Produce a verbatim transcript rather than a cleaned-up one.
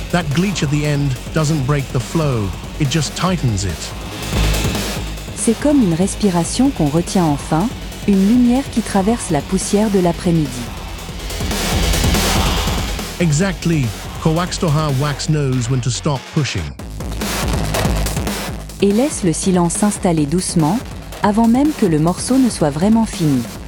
That glitch at the end doesn't break the flow, it just tightens it. C'est comme une respiration qu'on retient enfin, une lumière qui traverse la poussière de l'après-midi. Exactly. Kowaxtoha Wax knows when to stop pushing. Et laisse le silence s'installer doucement, avant même que le morceau ne soit vraiment fini.